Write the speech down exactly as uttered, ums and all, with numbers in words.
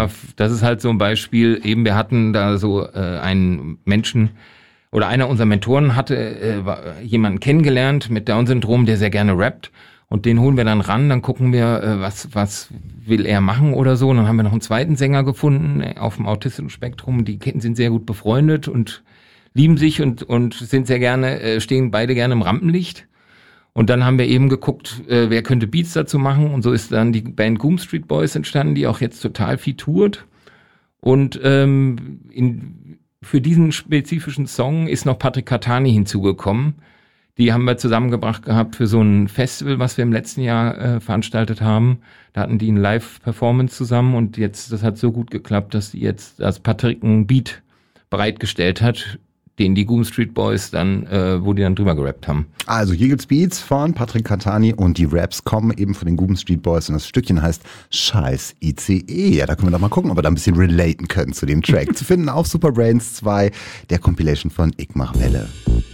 da, das ist halt so ein Beispiel, eben wir hatten da so äh, einen Menschen, oder einer unserer Mentoren hatte äh, jemanden kennengelernt mit Down-Syndrom, der sehr gerne rappt. Und den holen wir dann ran, dann gucken wir, äh, was was will er machen oder so. Und dann haben wir noch einen zweiten Sänger gefunden äh, auf dem autistischen Spektrum. Die sind sehr gut befreundet und lieben sich und und sind sehr gerne, äh, stehen beide gerne im Rampenlicht. Und dann haben wir eben geguckt, äh, wer könnte Beats dazu machen. Und so ist dann die Band Goom Street Boys entstanden, die auch jetzt total viel tourt. Und ähm, in für diesen spezifischen Song ist noch Patrick Catani hinzugekommen. Die haben wir zusammengebracht gehabt für so ein Festival, was wir im letzten Jahr äh, veranstaltet haben. Da hatten die eine Live-Performance zusammen und jetzt, das hat so gut geklappt, dass die jetzt, dass Patrick einen Beat bereitgestellt hat, den die Goom Street Boys dann, äh, wo die dann drüber gerappt haben. Also hier gibt's Beats von Patrick Catani und die Raps kommen eben von den Goom Street Boys und das Stückchen heißt Scheiß I C E. Ja, da können wir doch mal gucken, ob wir da ein bisschen relaten können zu dem Track. Zu finden auf Superbrains zwei, der Compilation von Ich mach Welle.